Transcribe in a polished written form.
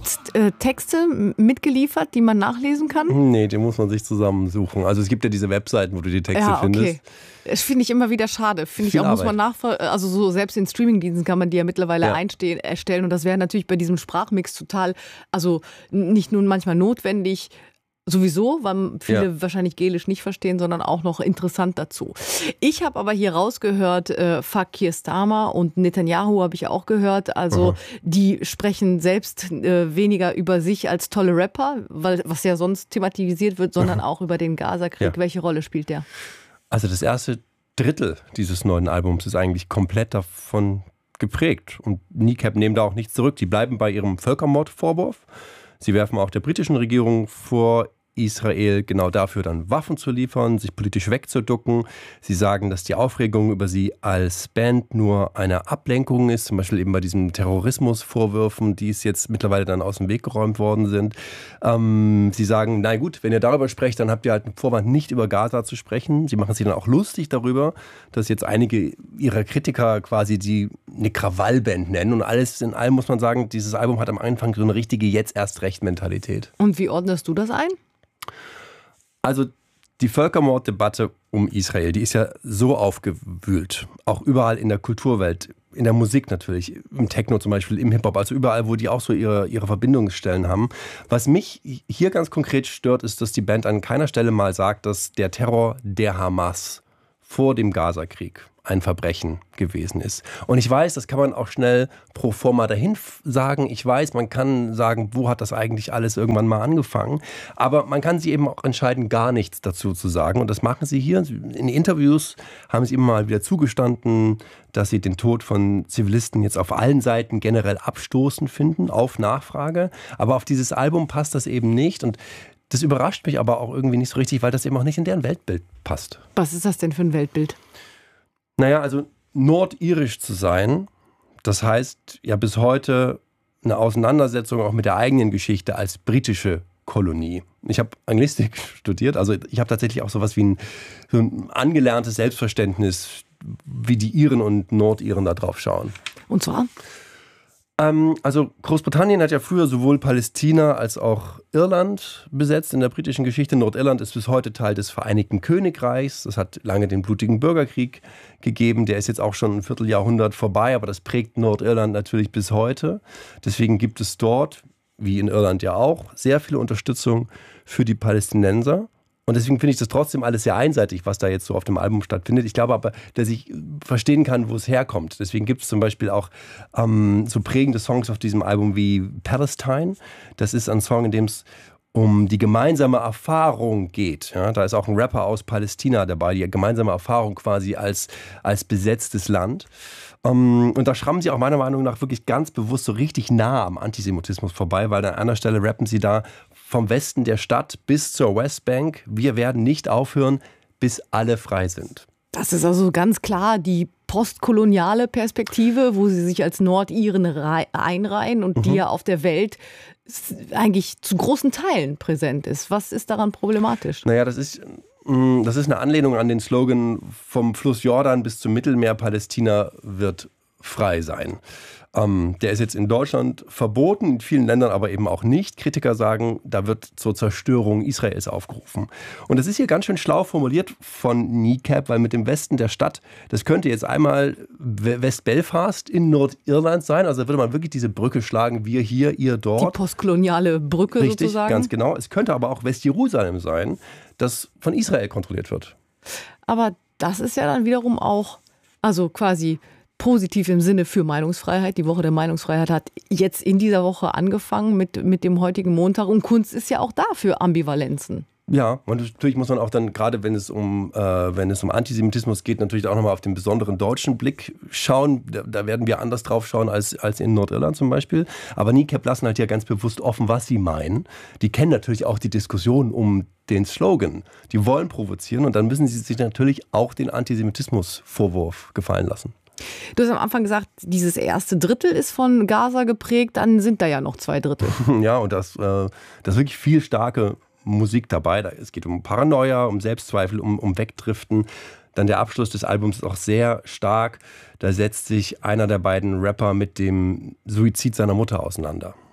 Gibt's Texte mitgeliefert, die man nachlesen kann? Nee, die muss man sich zusammensuchen. Also es gibt ja diese Webseiten, wo du die Texte findest. Das finde ich immer wieder schade. Finde ich auch, muss man also so selbst in Streamingdiensten kann man die ja mittlerweile erstellen. Und das wäre natürlich bei diesem Sprachmix total, also nicht nur manchmal notwendig, sowieso, weil viele wahrscheinlich Gälisch nicht verstehen, sondern auch noch interessant dazu. Ich habe aber hier rausgehört, Fuck Keir Starmer und Netanyahu habe ich auch gehört. Also die sprechen selbst weniger über sich als tolle Rapper, was ja sonst thematisiert wird, sondern auch über den Gaza-Krieg. Ja. Welche Rolle spielt der? Also das erste Drittel dieses neuen Albums ist eigentlich komplett davon geprägt. Und Kneecap nehmen da auch nichts zurück. Die bleiben bei ihrem Völkermordvorwurf. Sie werfen auch der britischen Regierung vor, Israel genau dafür dann Waffen zu liefern, sich politisch wegzuducken. Sie sagen, dass die Aufregung über sie als Band nur eine Ablenkung ist, zum Beispiel eben bei diesen Terrorismusvorwürfen, die es jetzt mittlerweile dann aus dem Weg geräumt worden sind. Sie sagen, na gut, wenn ihr darüber sprecht, dann habt ihr halt einen Vorwand, nicht über Gaza zu sprechen. Sie machen sich dann auch lustig darüber, dass jetzt einige ihrer Kritiker quasi die eine Krawallband nennen. Und alles in allem muss man sagen, dieses Album hat am Anfang so eine richtige Jetzt-erst-recht-Mentalität. Und wie ordnest du das ein? Also die Völkermorddebatte um Israel, die ist ja so aufgewühlt, auch überall in der Kulturwelt, in der Musik natürlich, im Techno zum Beispiel, im Hip-Hop, also überall, wo die auch so ihre Verbindungsstellen haben. Was mich hier ganz konkret stört, ist, dass die Band an keiner Stelle mal sagt, dass der Terror der Hamas vor dem Gaza-Krieg ein Verbrechen gewesen ist. Und ich weiß, das kann man auch schnell pro forma dahin sagen. Ich weiß, man kann sagen, wo hat das eigentlich alles irgendwann mal angefangen. Aber man kann sich eben auch entscheiden, gar nichts dazu zu sagen. Und das machen sie hier. In Interviews haben sie immer mal wieder zugestanden, dass sie den Tod von Zivilisten jetzt auf allen Seiten generell abstoßend finden, auf Nachfrage. Aber auf dieses Album passt das eben nicht. Und das überrascht mich aber auch irgendwie nicht so richtig, weil das eben auch nicht in deren Weltbild passt. Was ist das denn für ein Weltbild? Naja, also nordirisch zu sein, das heißt ja bis heute eine Auseinandersetzung auch mit der eigenen Geschichte als britische Kolonie. Ich habe Anglistik studiert, also ich habe tatsächlich auch sowas wie so ein angelerntes Selbstverständnis, wie die Iren und Nordiren da drauf schauen. Und zwar? Also Großbritannien hat ja früher sowohl Palästina als auch Irland besetzt in der britischen Geschichte. Nordirland ist bis heute Teil des Vereinigten Königreichs. Das hat lange den blutigen Bürgerkrieg gegeben. Der ist jetzt auch schon ein Vierteljahrhundert vorbei, aber das prägt Nordirland natürlich bis heute. Deswegen gibt es dort, wie in Irland ja auch, sehr viel Unterstützung für die Palästinenser. Und deswegen finde ich das trotzdem alles sehr einseitig, was da jetzt so auf dem Album stattfindet. Ich glaube aber, dass ich verstehen kann, wo es herkommt. Deswegen gibt es zum Beispiel auch so prägende Songs auf diesem Album wie Palestine. Das ist ein Song, in dem es um die gemeinsame Erfahrung geht. Ja, da ist auch ein Rapper aus Palästina dabei, die gemeinsame Erfahrung quasi als besetztes Land. Und da schrammen sie auch meiner Meinung nach wirklich ganz bewusst so richtig nah am Antisemitismus vorbei, weil an einer Stelle rappen sie da vom Westen der Stadt bis zur Westbank: Wir werden nicht aufhören, bis alle frei sind. Das ist also ganz klar die postkoloniale Perspektive, wo sie sich als Nordiren einreihen und die ja auf der Welt eigentlich zu großen Teilen präsent ist. Was ist daran problematisch? Naja, das ist eine Anlehnung an den Slogan: Vom Fluss Jordan bis zum Mittelmeer, Palästina wird frei sein. Der ist jetzt in Deutschland verboten, in vielen Ländern aber eben auch nicht. Kritiker sagen, da wird zur Zerstörung Israels aufgerufen. Und das ist hier ganz schön schlau formuliert von Kneecap, weil mit dem Westen der Stadt, das könnte jetzt einmal West-Belfast in Nordirland sein. Also da würde man wirklich diese Brücke schlagen, wir hier, ihr dort. Die postkoloniale Brücke. Richtig, sozusagen. Ganz genau. Es könnte aber auch West-Jerusalem sein, das von Israel kontrolliert wird. Aber das ist ja dann wiederum auch, also quasi positiv im Sinne für Meinungsfreiheit. Die Woche der Meinungsfreiheit hat jetzt in dieser Woche angefangen mit dem heutigen Montag. Und Kunst ist ja auch da für Ambivalenzen. Ja, und natürlich muss man auch dann, gerade wenn es um Antisemitismus geht, natürlich auch nochmal auf den besonderen deutschen Blick schauen. Da werden wir anders drauf schauen als in Nordirland zum Beispiel. Aber Kneecap lassen halt ja ganz bewusst offen, was sie meinen. Die kennen natürlich auch die Diskussion um den Slogan. Die wollen provozieren und dann müssen sie sich natürlich auch den Antisemitismusvorwurf gefallen lassen. Du hast am Anfang gesagt, dieses erste Drittel ist von Gaza geprägt, dann sind da ja noch 2 Drittel. Ja, und das ist wirklich viel starke Musik dabei. Es geht um Paranoia, um Selbstzweifel, um Wegdriften. Dann der Abschluss des Albums ist auch sehr stark. Da setzt sich einer der beiden Rapper mit dem Suizid seiner Mutter auseinander.